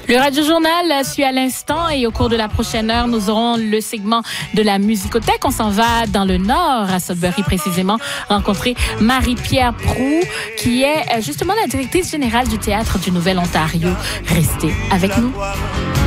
Le Radio Journal suit à l'instant et au cours de la prochaine heure, nous aurons le segment de la musicothèque. On s'en va dans le Nord, à Sudbury précisément, rencontrer Marie-Pierre Proulx, qui est justement la directrice générale du Théâtre du Nouvel-Ontario. Restez avec nous.